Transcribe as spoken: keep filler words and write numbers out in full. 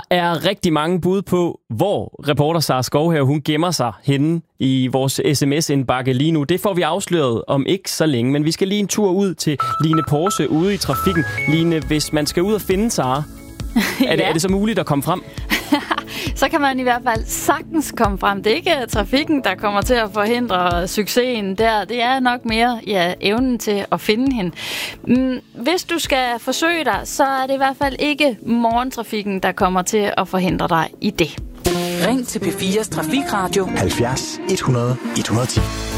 er rigtig mange bud på, hvor reporter Sara Skovhave hun gemmer sig henne i vores sms-indbakke lige nu. Det får vi afsløret om ikke så længe, men vi skal lige en tur ud til Line Porse ude i trafikken. Line, hvis man skal ud og finde Sara, er, det, ja. er det så muligt at komme frem? Så kan man i hvert fald sagtens komme frem. Det er ikke trafikken, der kommer til at forhindre succesen der. Det er nok mere ja, evnen til at finde hende. Hvis du skal forsøge dig, så er det i hvert fald ikke morgentrafikken, der kommer til at forhindre dig i det. Ring til P fires Trafikradio halvfjerds et hundrede et hundrede og ti.